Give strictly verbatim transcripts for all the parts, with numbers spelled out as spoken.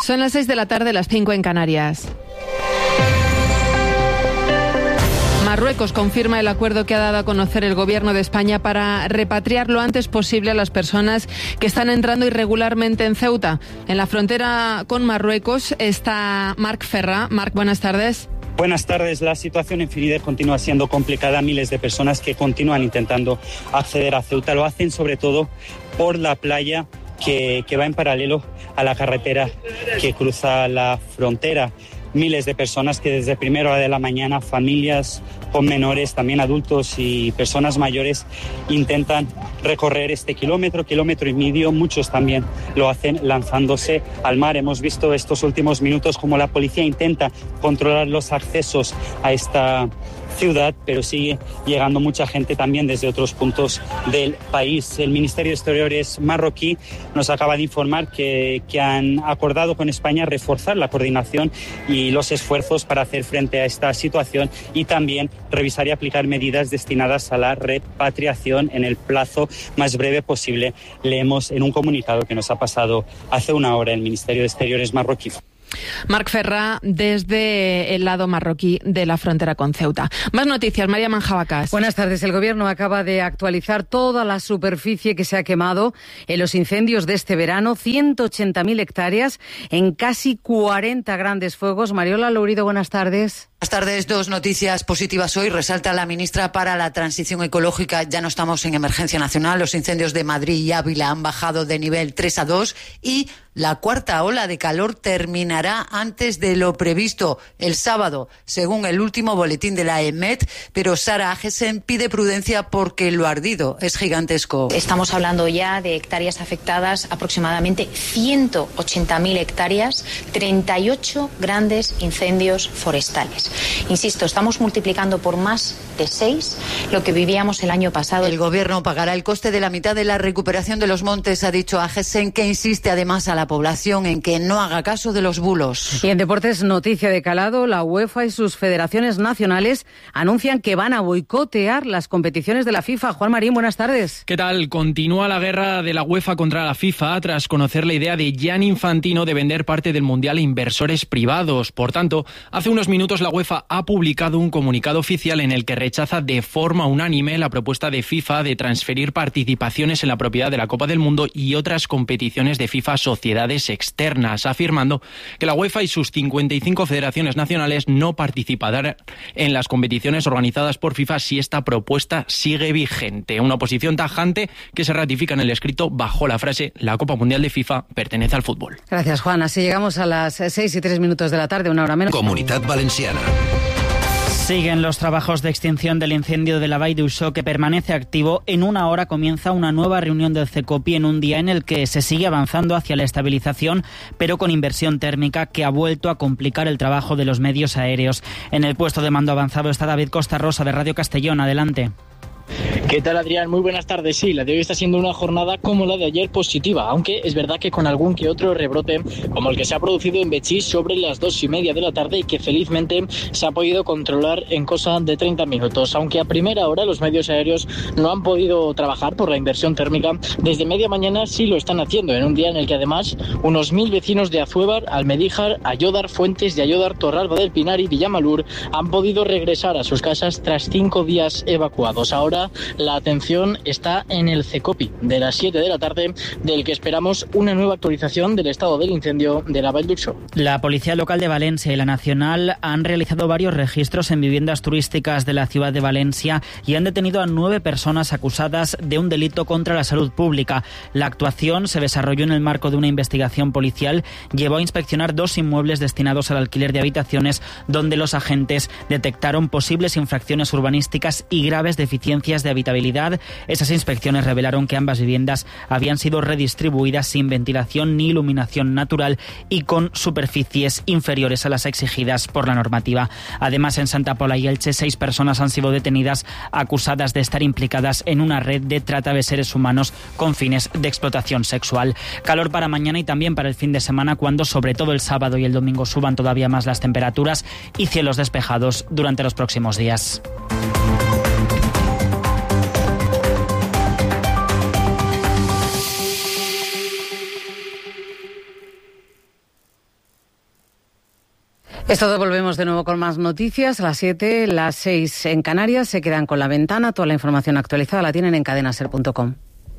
Son las seis de la tarde, las cinco en Canarias. Marruecos confirma el acuerdo que ha dado a conocer el Gobierno de España para repatriar lo antes posible a las personas que están entrando irregularmente en Ceuta. En la frontera con Marruecos está Marc Ferrà. Marc, buenas tardes. Buenas tardes. La situación en Finider continúa siendo complicada. Miles de personas que continúan intentando acceder a Ceuta lo hacen sobre todo por la playa que, que va en paralelo a la carretera que cruza la frontera. Miles de personas que desde primera hora de la mañana, familias con menores, también adultos y personas mayores, intentan recorrer este kilómetro, kilómetro y medio. Muchos también lo hacen lanzándose al mar. Hemos visto estos últimos minutos cómo la policía intenta controlar los accesos a esta ciudad, pero sigue llegando mucha gente también desde otros puntos del país. El Ministerio de Exteriores marroquí nos acaba de informar que, que han acordado con España reforzar la coordinación y los esfuerzos para hacer frente a esta situación y también revisar y aplicar medidas destinadas a la repatriación en el plazo más breve posible. Leemos en un comunicado que nos ha pasado hace una hora el Ministerio de Exteriores marroquí. Marc Ferrà, desde el lado marroquí de la frontera con Ceuta. Más noticias, María Manjabacas. Buenas tardes. El Gobierno acaba de actualizar toda la superficie que se ha quemado en los incendios de este verano, ciento ochenta mil hectáreas en casi cuarenta grandes fuegos. Mariola Lourido, buenas tardes. Buenas tardes. Dos noticias positivas hoy. Resalta la ministra para la Transición Ecológica. Ya no estamos en emergencia nacional. Los incendios de Madrid y Ávila han bajado de nivel tres a dos y la cuarta ola de calor terminará antes de lo previsto el sábado, según el último boletín de la E M E T. Pero Sara Agesen pide prudencia porque lo ardido es gigantesco. Estamos hablando ya de hectáreas afectadas, aproximadamente ciento ochenta mil hectáreas, treinta y ocho grandes incendios forestales. Insisto, estamos multiplicando por más de seis lo que vivíamos el año pasado. El Gobierno pagará el coste de la mitad de la recuperación de los montes, ha dicho Agesen, que insiste además a la población en que no haga caso de los bulos. Y en deportes, noticia de calado, la UEFA y sus federaciones nacionales anuncian que van a boicotear las competiciones de la FIFA. Juan Marín, buenas tardes. ¿Qué tal? Continúa la guerra de la UEFA contra la FIFA tras conocer la idea de Gianni Infantino de vender parte del Mundial a inversores privados. Por tanto, hace unos minutos la UEFA ha publicado un comunicado oficial en el que rechaza de forma unánime la propuesta de FIFA de transferir participaciones en la propiedad de la Copa del Mundo y otras competiciones de FIFA a sociedades externas, afirmando que la UEFA y sus cincuenta y cinco federaciones nacionales no participarán en las competiciones organizadas por FIFA si esta propuesta sigue vigente. Una posición tajante que se ratifica en el escrito bajo la frase «La Copa Mundial de FIFA pertenece al fútbol». Gracias, Juan. Así llegamos a las seis y tres minutos de la tarde, una hora menos. Comunidad Valenciana. Siguen los trabajos de extinción del incendio de la Vall d'Uixó, que permanece activo. En una hora comienza una nueva reunión del CECOPI en un día en el que se sigue avanzando hacia la estabilización, pero con inversión térmica que ha vuelto a complicar el trabajo de los medios aéreos. En el puesto de mando avanzado está David Costa Rosa de Radio Castellón. Adelante. ¿Qué tal, Adrián? Muy buenas tardes. Sí, la de hoy está siendo una jornada como la de ayer positiva, aunque es verdad que con algún que otro rebrote, como el que se ha producido en Betxís sobre las dos y media de la tarde y que felizmente se ha podido controlar en cosa de treinta minutos. Aunque a primera hora los medios aéreos no han podido trabajar por la inversión térmica, desde media mañana sí lo están haciendo, en un día en el que además unos mil vecinos de Azuévar, Almedíjar, Ayódar, Fuentes de Ayódar, Torralba del Pinar y Villamalur han podido regresar a sus casas tras cinco días evacuados. Ahora la atención está en el CECOPI de las siete de la tarde, del que esperamos una nueva actualización del estado del incendio de la Vall d'Uixó. La Policía Local de Valencia y la Nacional han realizado varios registros en viviendas turísticas de la ciudad de Valencia y han detenido a nueve personas acusadas de un delito contra la salud pública. La actuación se desarrolló en el marco de una investigación policial. Llevó a inspeccionar dos inmuebles destinados al alquiler de habitaciones, donde los agentes detectaron posibles infracciones urbanísticas y graves deficiencias de habitabilidad. Esas inspecciones revelaron que ambas viviendas habían sido redistribuidas sin ventilación ni iluminación natural y con superficies inferiores a las exigidas por la normativa. Además, en Santa Pola y Elche, seis personas han sido detenidas acusadas de estar implicadas en una red de trata de seres humanos con fines de explotación sexual. Calor para mañana y también para el fin de semana, cuando sobre todo el sábado y el domingo suban todavía más las temperaturas, y cielos despejados durante los próximos días. Es todo, volvemos de nuevo con más noticias. A las siete, las seis en Canarias. Se quedan con La Ventana. Toda la información actualizada la tienen en cadena ser punto com.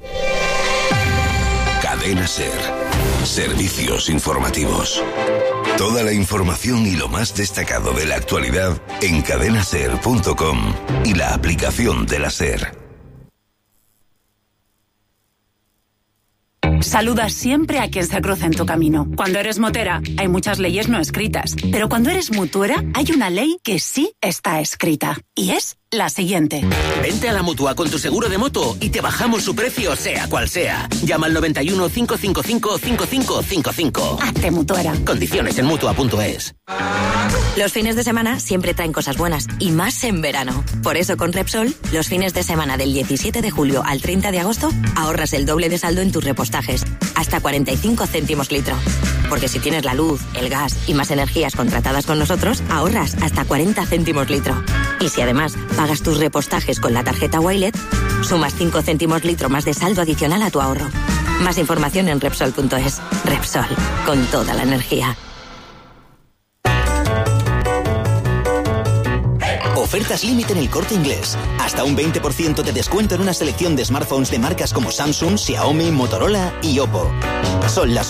Cadena Ser. Servicios informativos. Toda la información y lo más destacado de la actualidad en cadena ser punto com y la aplicación de la SER. Saluda siempre a quien se cruza en tu camino. Cuando eres motera, hay muchas leyes no escritas. Pero cuando eres mutuera, hay una ley que sí está escrita. Y es la siguiente. Vente a la Mutua con tu seguro de moto y te bajamos su precio, sea cual sea. Llama al noventa y uno, cinco cinco cinco, cinco cinco cinco cinco. Hazte mutuera. Condiciones en mutua punto es. Los fines de semana siempre traen cosas buenas, y más en verano. Por eso con Repsol, los fines de semana del diecisiete de julio al treinta de agosto, ahorras el doble de saldo en tus repostajes, hasta cuarenta y cinco céntimos litro. Porque si tienes la luz, el gas y más energías contratadas con nosotros, ahorras hasta cuarenta céntimos litro. Y si además pagas tus repostajes con la tarjeta Wilet, sumas cinco céntimos litro más de saldo adicional a tu ahorro. Más información en Repsol punto es. Repsol, con toda la energía. Ofertas límite en El Corte Inglés. Hasta un veinte por ciento de descuento en una selección de smartphones de marcas como Samsung, Xiaomi, Motorola y Oppo. Son las